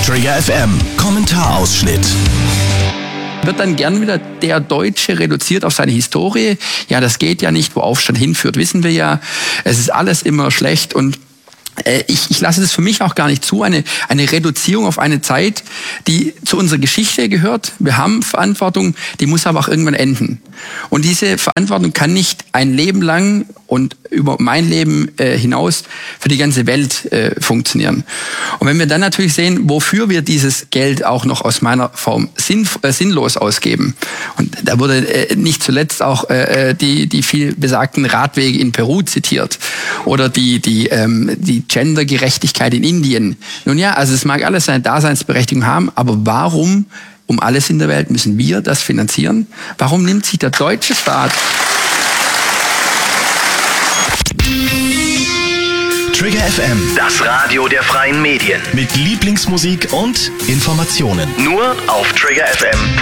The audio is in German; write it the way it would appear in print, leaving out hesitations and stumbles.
Trigger FM, Kommentarausschnitt. Wird dann gern wieder der Deutsche reduziert auf seine Historie. Ja, das geht ja nicht, wo Aufstand hinführt, wissen wir ja. Es ist alles immer schlecht und ich lasse es für mich auch gar nicht zu, eine Reduzierung auf eine Zeit, die zu unserer Geschichte gehört. Wir haben Verantwortung, die muss aber auch irgendwann enden. Und diese Verantwortung kann nicht ein Leben lang und über mein Leben hinaus für die ganze Welt funktionieren. Und wenn wir dann natürlich sehen, wofür wir dieses Geld auch noch aus meiner Form sinnlos ausgeben, und da wurde nicht zuletzt auch die viel besagten Radwege in Peru zitiert oder die Gendergerechtigkeit in Indien. Nun ja, also es mag alles seine Daseinsberechtigung haben, aber warum um alles in der Welt müssen wir das finanzieren? Warum nimmt sich der deutsche Staat... Trigger FM, Das Radio der freien Medien. mit Lieblingsmusik und Informationen. Nur auf triggerfm.fm.